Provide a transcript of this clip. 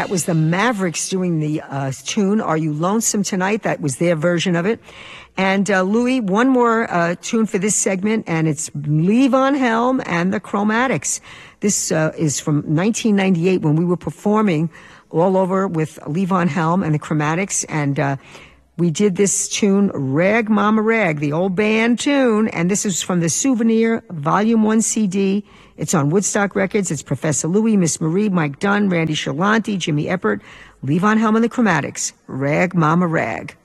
that was the Mavericks doing the tune, Are You Lonesome Tonight? That was their version of it. And Louis, one more tune for this segment, and it's Levon Helm and the Chromatics. This is from 1998 when we were performing all over with Levon Helm and the Chromatics, and we did this tune, Rag Mama Rag, the old band tune, and this is from the Souvenir Volume 1 CD. It's on Woodstock Records. It's Professor Louis, Miss Marie, Mike Dunn, Randy Shalanti, Jimmy Eppert, Levon Helm and the Chromatics, Rag Mama Rag.